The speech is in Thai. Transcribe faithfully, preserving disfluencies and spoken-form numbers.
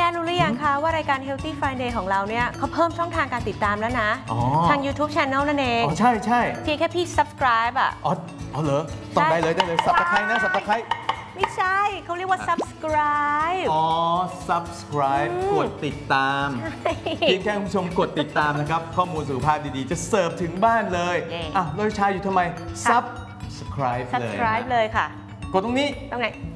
นรู้หรือยังคะว่ารายการ Healthy Friday ของเราเนี่ยเขาเพิ่มช่องทางการติดตามแล้วนะทาง YouTube Channel นั่นเองอ๋อใช่ใช่เพียงแค่พี่ subscribe อ่ะอ๋ออ๋อเหรอต้องได้เลยได้เลย subscribe นะ subscribe ไม่ใช่เขาเรียกว่า subscribe อ๋อ subscribe กดติดตามเพียงแค่คุณผู้ชมกดติดตามนะครับข้อมูลสุขภาพดีๆจะเสิร์ฟถึงบ้านเลยอ่ะเลยชาอยู่ทำไม subscribe เลย subscribe เลยค่ะกดตรงนี้ตรงไหน